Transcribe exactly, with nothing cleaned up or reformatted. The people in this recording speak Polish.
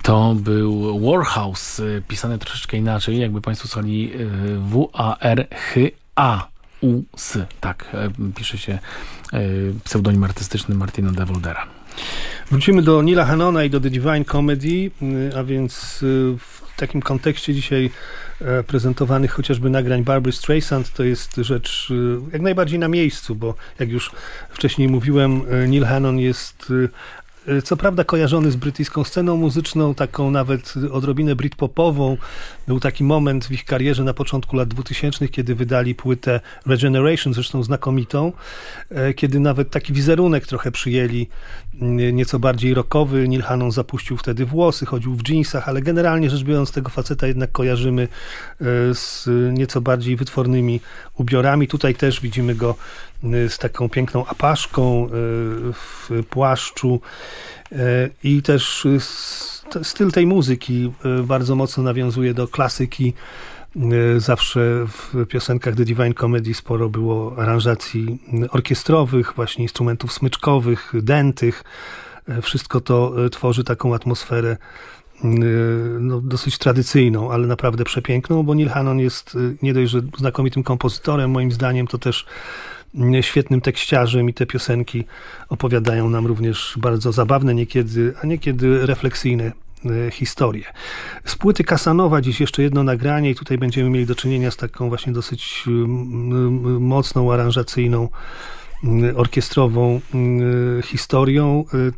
To był Warhouse, pisany troszeczkę inaczej, jakby Państwo słuchali W A R H A U S. Tak, pisze się pseudonim artystyczny Martina de Voldera. Wrócimy do Neila Hannona i do The Divine Comedy, a więc w takim kontekście dzisiaj prezentowanych chociażby nagrań Barbry Streisand to jest rzecz jak najbardziej na miejscu, bo jak już wcześniej mówiłem, Neil Hannon jest co prawda kojarzony z brytyjską sceną muzyczną, taką nawet odrobinę britpopową. Był taki moment w ich karierze na początku lat dwutysięcznych, kiedy wydali płytę Regeneration, zresztą znakomitą, kiedy nawet taki wizerunek trochę przyjęli, nieco bardziej rockowy. Neil Hannon zapuścił wtedy włosy, chodził w dżinsach, ale generalnie rzecz biorąc tego faceta jednak kojarzymy z nieco bardziej wytwornymi ubiorami. Tutaj też widzimy go z taką piękną apaszką w płaszczu i też styl tej muzyki bardzo mocno nawiązuje do klasyki. Zawsze w piosenkach The Divine Comedy sporo było aranżacji orkiestrowych, właśnie instrumentów smyczkowych, dętych. Wszystko to tworzy taką atmosferę no, dosyć tradycyjną, ale naprawdę przepiękną, bo Neil Hannon jest nie dość, że znakomitym kompozytorem, moim zdaniem to też świetnym tekściarzem i te piosenki opowiadają nam również bardzo zabawne niekiedy, a niekiedy refleksyjne historie. Z płyty Casanova dziś jeszcze jedno nagranie i tutaj będziemy mieli do czynienia z taką właśnie dosyć mocną, aranżacyjną, orkiestrową historią.